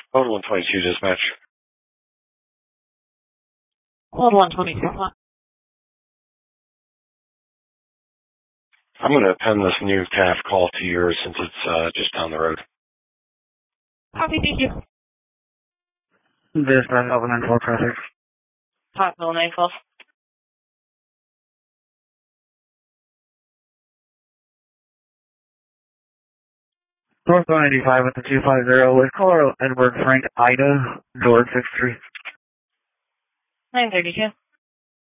Hold 122 dispatch. Hold 122. I'm going to append this new CAF call to yours since it's just down the road. Copy, thank you. Dispatch, Alpha 912 traffic. Hospital 912. North 185 with the 250 with caller Edward Frank Ida, George 63. 932.